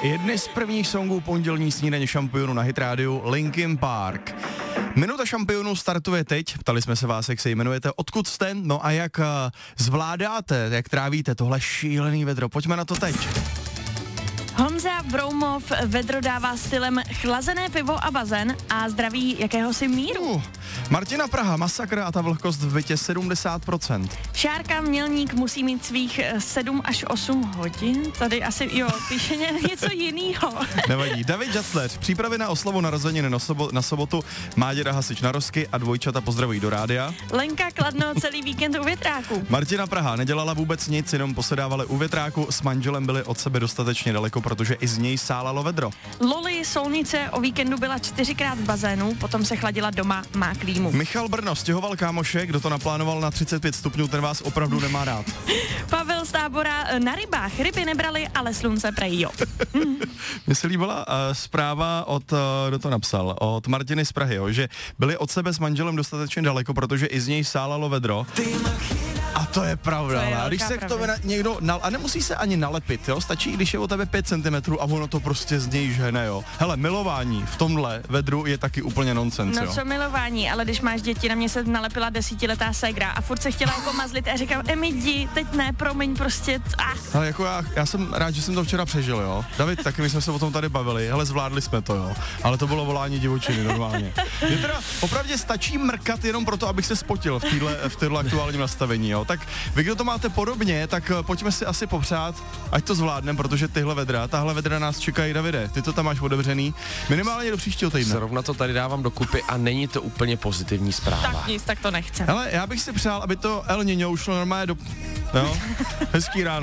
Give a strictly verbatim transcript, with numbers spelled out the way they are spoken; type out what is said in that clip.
Jedny z prvních songů pondělní snídaně šampionů na Hit rádiu Linkin Park. Minuta šampionů startuje teď, ptali jsme se vás, jak se jmenujete, odkud jste, no a jak uh, zvládáte, jak trávíte tohle šílený vedro. Pojďme na to teď. Honza Broumov vedro dává stylem chlazené pivo a bazén a zdraví jakéhosi míru. Uh, Martina Praha, masakr a ta vlhkost v bytě sedmdesát procent. Šárka Mělník musí mít svých sedm až osm hodin. Tady asi, jo, píše něco jinýho. Nevadí. David Jatzler, přípravy na oslavu narozeniny na, sobo, na sobotu, má děda hasič na rozky a dvojčata pozdravují do rádia. Lenka Kladno celý víkend u větráku. Martina Praha nedělala vůbec nic, jenom posedávali u větráku, s manželem byli od sebe dostatečně daleko, protože i z něj sálalo vedro. Loli Solnice o víkendu byla čtyřikrát v bazénu, potom se chladila doma, má klímu. Michal Brno stěhoval kámoše, kdo to naplánoval na třicet pět stupňů, ten vás opravdu nemá rád. Pavel z Tábora, na rybách ryby nebrali, ale slunce prej jo. Mně se líbila uh, zpráva od, uh, kdo to napsal, od Martiny z Prahy, jo, že byli od sebe s manželem dostatečně daleko, protože i z něj sálalo vedro. A to je pravda, to je a když se k tomu někdo, nal- a nemusí se ani nalepit, jo, stačí, když je o tebe pět centimetrů a ono to prostě z něj žene, jo. Hele, milování v tomhle vedru je taky úplně nonsens, no, jo. No co milování, ale když máš děti, na mě se nalepila desítiletá ségra a furt se chtěla jako mazlit a říkám, Emi, jdi, teď ne, promiň, prostě, ah. Ale jako já, já jsem rád, že jsem to včera přežil, jo. David, taky my jsme se o tom tady bavili, hele, zvládli jsme to, jo. Ale to bylo volání divočiny, normálně. Mě teda opravdu stačí mrkat jenom proto, abych se spotil v téhle v téhle aktuálním nastavení, jo. Tak vy, kdo to máte podobně, tak pojďme si asi popřát, ať to zvládneme, protože tyhle vedra, tahle vedra nás čekají, Davide. Ty to tam máš otevřený, minimálně do příštího týdne. Zrovna to tady dávám dokupy a není to úplně pozitivní zpráva. Tak nic, tak to nechce. Hele, já bych si přál, aby to El Niño ušlo normálně do... Jo? Hezký ráno.